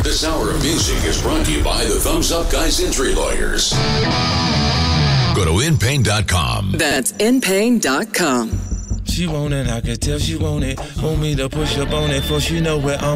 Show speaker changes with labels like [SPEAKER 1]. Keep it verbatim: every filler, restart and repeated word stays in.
[SPEAKER 1] This hour of music is brought to you by the Thumbs Up Guys Injury Lawyers. Go to in pain dot com.
[SPEAKER 2] That's in pain dot com.
[SPEAKER 3] She want it, I can tell she want it. Want me to push up on it, for she know where I'm